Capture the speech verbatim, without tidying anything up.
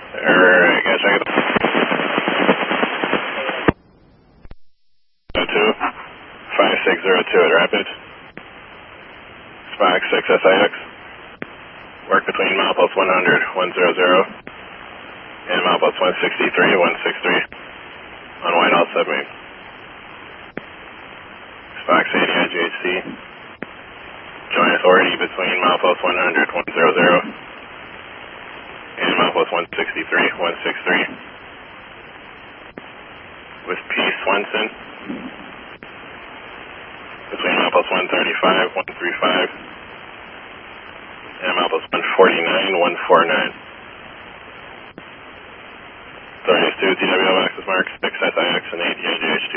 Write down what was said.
Alright, guys, I got two five six zero two at Rapid. Fox six S I X. Work between milepost one hundred, one hundred, and milepost one sixty-three, one sixty-three on Whitehall Submarine. Fox eighty I G H T. Joint authority between milepost one hundred, one hundred, and milepost one sixty-three, one sixty-three. With P. Swenson. Between milepost one thirty-five, one thirty-five, and milepost one forty-nine, one forty-nine. Authorities two T W L access mark, six S I X and eight E I G H two.